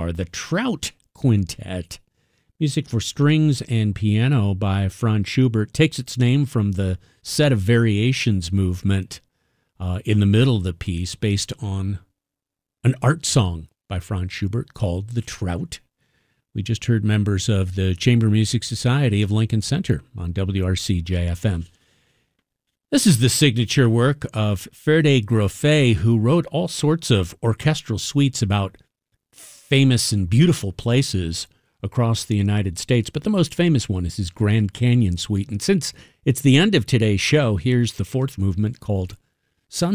are the Trout Quintet. Music for strings and piano by Franz Schubert takes its name from the set of variations movement in the middle of the piece based on an art song by Franz Schubert called The Trout. We just heard members of the Chamber Music Society of Lincoln Center on WRC-JFM. This is the signature work of Ferde Groffet, who wrote all sorts of orchestral suites about famous and beautiful places across the United States, but the most famous one is his Grand Canyon Suite. And since it's the end of today's show, here's the fourth movement called